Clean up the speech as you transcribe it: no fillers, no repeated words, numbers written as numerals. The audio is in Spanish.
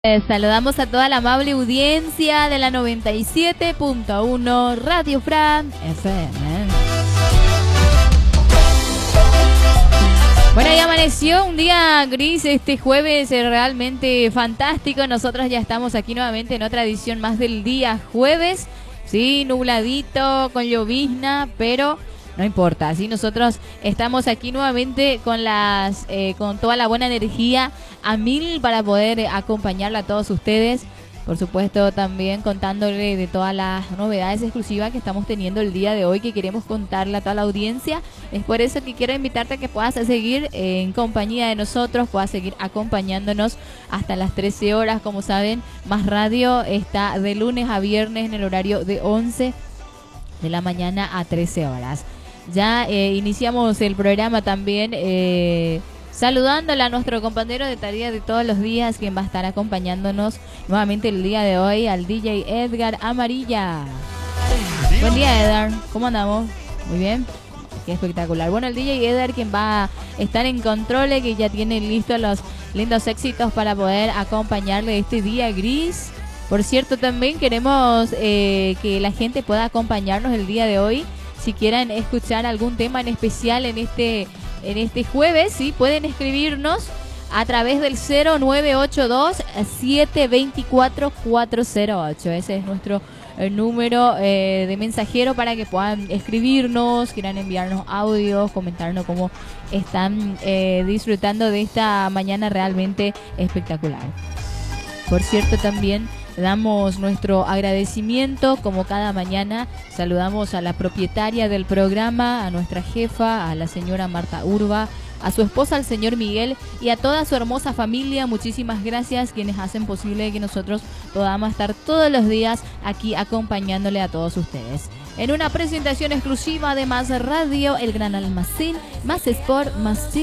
Saludamos a toda la amable audiencia de la 97.1 Radio Fran FM. Bueno, ya amaneció un día gris este jueves, realmente fantástico. Nosotros ya estamos aquí nuevamente en otra edición más del día jueves. Sí, nubladito, con llovizna, pero no importa. Así nosotros estamos aquí nuevamente con con toda la buena energía a mil para poder acompañarla a todos ustedes. Por supuesto, también contándole de todas las novedades exclusivas que estamos teniendo el día de hoy, que queremos contarle a toda la audiencia. Es por eso que quiero invitarte a que puedas seguir en compañía de nosotros, puedas seguir acompañándonos hasta las 13 horas. Como saben, Más Radio está de lunes a viernes en el horario de 11 de la mañana a 13 horas. Ya iniciamos el programa también saludándole a nuestro compañero de tarea de todos los días, quien va a estar acompañándonos nuevamente el día de hoy, al DJ Edgar Amarilla. Buen día, Edgar, ¿cómo andamos? Muy bien, qué espectacular. Bueno, el DJ Edgar, quien va a estar en controles, que ya tiene listos los lindos éxitos para poder acompañarle este día gris. Por cierto, también queremos que la gente pueda acompañarnos el día de hoy. Si quieren escuchar algún tema en especial en este jueves, sí, pueden escribirnos a través del 0982-724-408. Ese es nuestro número de mensajero para que puedan escribirnos, quieran enviarnos audios, comentarnos cómo están disfrutando de esta mañana realmente espectacular. Por cierto, también damos nuestro agradecimiento, como cada mañana. Saludamos a la propietaria del programa, a nuestra jefa, a la señora Marta Urba, a su esposa, al señor Miguel, y a toda su hermosa familia. Muchísimas gracias, quienes hacen posible que nosotros podamos estar todos los días aquí acompañándole a todos ustedes. En una presentación exclusiva de Más Radio, el gran almacén, Más Sport, Más